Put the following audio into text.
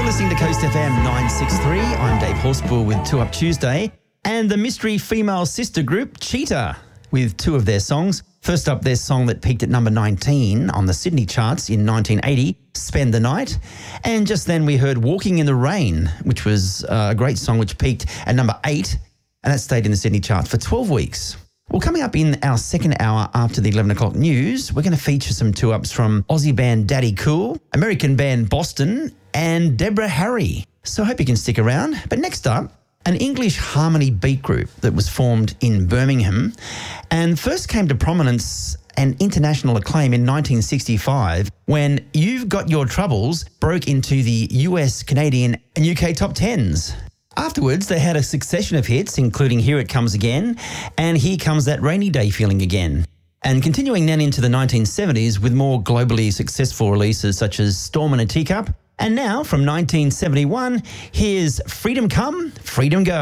listening to Coast FM 963. I'm Dave Horspool with 2 Up Tuesday, and the mystery female sister group Cheetah with two of their songs. First up, their song that peaked at number 19 on the Sydney charts in 1980, Spend the Night. And just then we heard Walking in the Rain, which was a great song which peaked at number 8, and that stayed in the Sydney charts for 12 weeks. Well, coming up in our second hour after the 11 o'clock news, we're going to feature some 2-ups from Aussie band Daddy Cool, American band Boston, and Deborah Harry. So I hope you can stick around. But next up, an English harmony beat group that was formed in Birmingham and first came to prominence and international acclaim in 1965 when You've Got Your Troubles broke into the US, Canadian and UK top 10s. Afterwards, they had a succession of hits, including Here It Comes Again and Here Comes That Rainy Day Feeling Again. And continuing then into the 1970s with more globally successful releases such as Storm in a Teacup. And now, from 1971, here's Freedom Come, Freedom Go.